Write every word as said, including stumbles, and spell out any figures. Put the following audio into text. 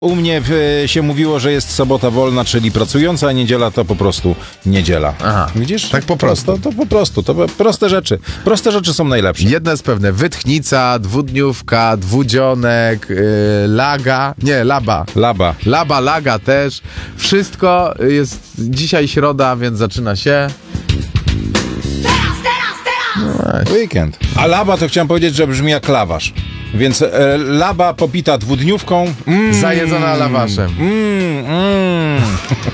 U mnie w, się mówiło, że jest sobota wolna, czyli pracująca, a niedziela to po prostu niedziela. Aha. Widzisz? Tak po prostu. To, to po prostu. To proste rzeczy. Proste rzeczy są najlepsze. Jedno jest pewne, wytchnica, dwudniówka, dwudzionek, yy, laga, nie, laba. Laba. Laba, laga też. Wszystko jest dzisiaj środa, więc zaczyna się... Weekend. A laba to chciałem powiedzieć, że brzmi jak lawasz. Więc e, laba popita dwudniówką. Mm, Zajedzona lawaszem. Mm, mm.